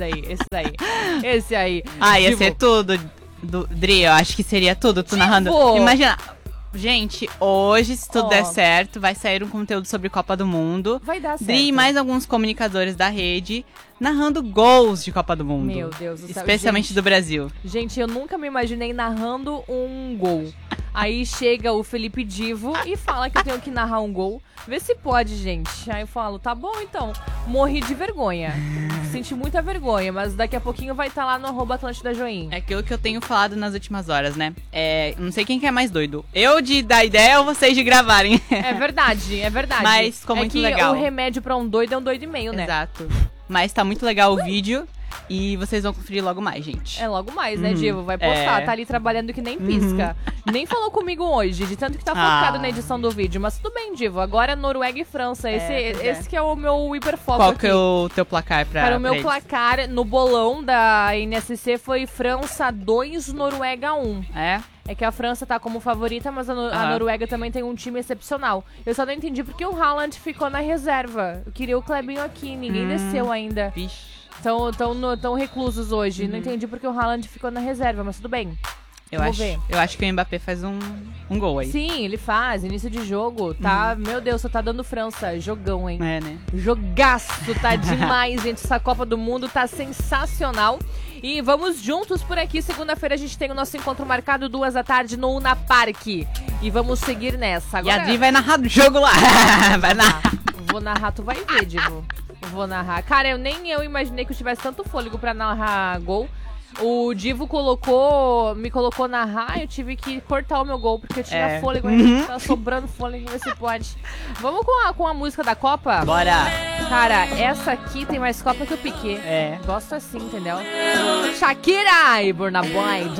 Esse aí. Ah, ia ser tudo, Dri, eu acho que seria tudo, tu narrando. Imagina, gente, hoje, se tudo der certo, vai sair um conteúdo sobre Copa do Mundo. Vai dar certo. Dri e mais alguns comunicadores da rede narrando gols de Copa do Mundo. Meu Deus do céu. Especialmente do Brasil. Gente, eu nunca me imaginei narrando um gol. Aí chega o Felipe Divo e fala que eu tenho que narrar um gol. Vê se pode, gente. Aí eu falo, tá bom então. Morri de vergonha. Senti muita vergonha, mas daqui a pouquinho vai estar lá no @AtlântidaJoinha. É aquilo que eu tenho falado nas últimas horas, né? Não sei quem que é mais doido. Eu de dar ideia ou vocês de gravarem. É verdade. Mas ficou muito legal. O remédio pra um doido é um doido e meio, né? Exato. Mas tá muito legal o vídeo. E vocês vão conferir logo mais, gente. É logo mais, né, Divo? Vai postar, tá ali trabalhando que nem pisca. Nem falou comigo hoje, de tanto que tá focado na edição do vídeo. Mas tudo bem, Divo. Agora Noruega e França. Esse que é o meu hiperfoco. Qual aqui. que é o teu placar pra Cara, o meu eles? placar no bolão da NSC foi França 2, Noruega 1. É que a França tá como favorita, mas a Noruega também tem um time excepcional. Eu só não entendi porque o Haaland ficou na reserva. Eu queria o Clebinho aqui, ninguém desceu ainda. Vixe. Tão reclusos hoje. Não entendi porque o Haaland ficou na reserva, mas tudo bem. Eu acho que o Mbappé faz um gol aí. Sim, ele faz. Início de jogo, tá? Meu Deus, só tá dando França. Jogão, hein? É, né? Jogaço, tá demais, gente. Essa Copa do Mundo tá sensacional. E vamos juntos por aqui. Segunda-feira a gente tem o nosso encontro marcado 2 da tarde no Una Park. E vamos seguir nessa. Agora... E a Di vai narrar do jogo lá. Vai narrar. Vou narrar, tu vai ver, Divo. Vou narrar. Cara, nem eu imaginei que eu tivesse tanto fôlego pra narrar gol. O Divo me colocou narrar, eu tive que cortar o meu gol, porque eu tinha fôlego ainda, tá sobrando fôlego, vê se pode. Vamos com a música da Copa? Bora! Cara, essa aqui tem mais Copa que o Piquet. Gosto assim, entendeu? Shakira e Burna Boy.